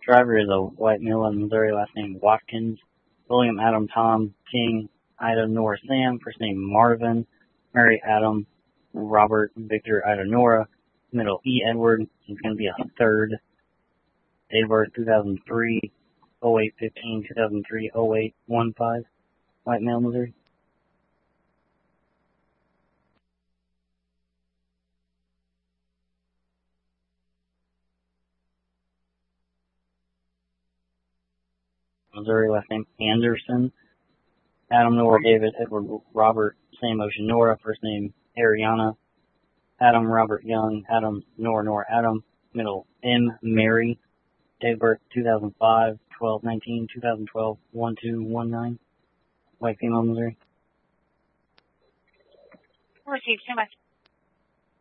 Driver is a white male in Missouri, last name Watkins. William Adam Tom King, Ida Nora Sam, first name Marvin. Mary Adam Robert Victor Ida Nora, middle E Edward. He's going to be a third. Date of birth 2003, 0815, 2003, 0815. White male, Missouri. Missouri, last name Anderson. Adam Nora David Edward Robert Sam Ocean Nora, first name Ariana. Adam Robert Young, Adam Nora Adam, middle M Mary. Date of birth 2005, 12/19, 2012, 1219. White female, Missouri. Received. So much.